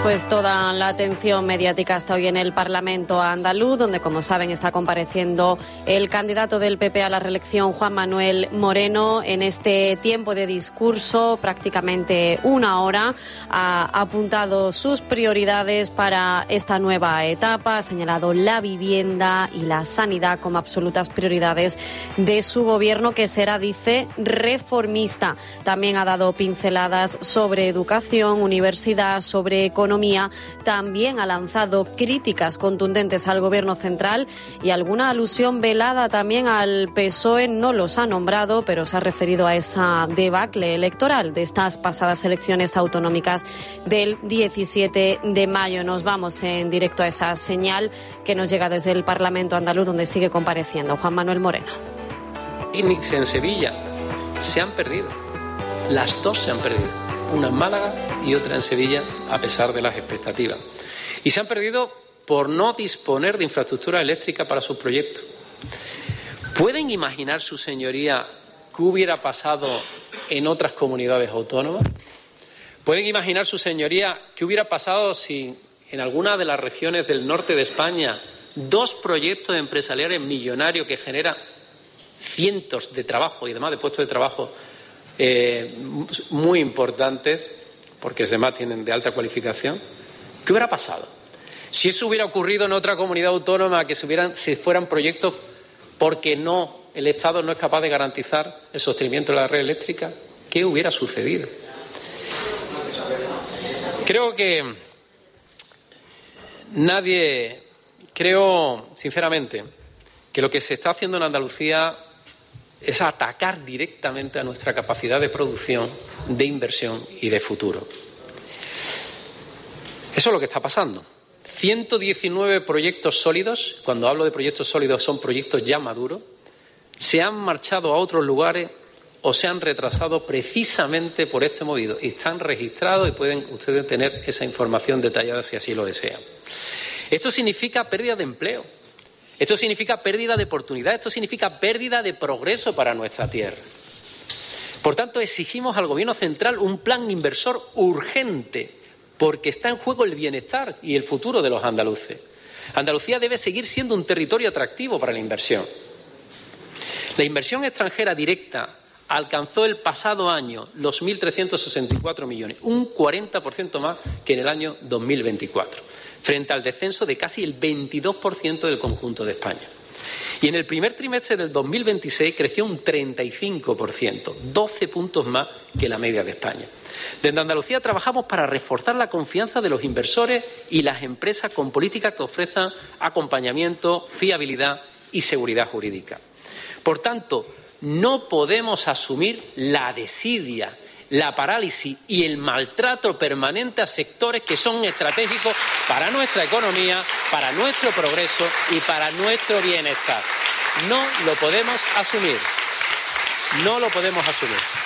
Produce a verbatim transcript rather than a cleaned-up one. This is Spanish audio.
Pues toda la atención mediática está hoy en el Parlamento andaluz, donde, como saben, está compareciendo el candidato del P P a la reelección, Juan Manuel Moreno. En este tiempo de discurso, prácticamente una hora, ha apuntado sus prioridades para esta nueva etapa. Ha señalado la vivienda y la sanidad como absolutas prioridades de su gobierno, que será, dice, reformista. También ha dado pinceladas sobre educación, universidad, sobre economía. También ha lanzado críticas contundentes al Gobierno central y alguna alusión velada también al P S O E. No los ha nombrado, pero se ha referido a esa debacle electoral de estas pasadas elecciones autonómicas del diecisiete de mayo. Nos vamos en directo a esa señal que nos llega desde el Parlamento andaluz, donde sigue compareciendo Juan Manuel Moreno. Picnics en Sevilla se han perdido. Las dos se han perdido. Una en Málaga y otra en Sevilla, a pesar de las expectativas. Y se han perdido por no disponer de infraestructura eléctrica para sus proyectos. ¿Pueden imaginar, su señoría, qué hubiera pasado en otras comunidades autónomas? ¿Pueden imaginar, su señoría, qué hubiera pasado si en alguna de las regiones del norte de España dos proyectos empresariales millonarios que generan cientos de trabajos y además de puestos de trabajo Eh, muy importantes, porque además tienen de alta cualificación? ¿Qué hubiera pasado si eso hubiera ocurrido en otra comunidad autónoma, que se hubieran, si fueran proyectos porque no, el Estado no es capaz de garantizar el sostenimiento de la red eléctrica? ¿Qué hubiera sucedido? Creo que nadie, creo sinceramente que lo que se está haciendo en Andalucía es atacar directamente a nuestra capacidad de producción, de inversión y de futuro. Eso es lo que está pasando. ciento diecinueve proyectos sólidos, cuando hablo de proyectos sólidos son proyectos ya maduros, se han marchado a otros lugares o se han retrasado precisamente por este movido. Y están registrados y pueden ustedes tener esa información detallada si así lo desean. Esto significa pérdida de empleo. Esto significa pérdida de oportunidad, esto significa pérdida de progreso para nuestra tierra. Por tanto, exigimos al Gobierno central un plan inversor urgente, porque está en juego el bienestar y el futuro de los andaluces. Andalucía debe seguir siendo un territorio atractivo para la inversión. La inversión extranjera directa alcanzó el pasado año los mil trescientos sesenta y cuatro millones, un cuarenta por ciento más que en el año dos mil veinticuatro. Frente al descenso de casi el veintidós por ciento del conjunto de España. Y en el primer trimestre del dos mil veintiséis creció un treinta y cinco por ciento, doce puntos más que la media de España. Desde Andalucía trabajamos para reforzar la confianza de los inversores y las empresas con políticas que ofrezcan acompañamiento, fiabilidad y seguridad jurídica. Por tanto, no podemos asumir la desidia, la parálisis y el maltrato permanente a sectores que son estratégicos para nuestra economía, para nuestro progreso y para nuestro bienestar. No lo podemos asumir. No lo podemos asumir.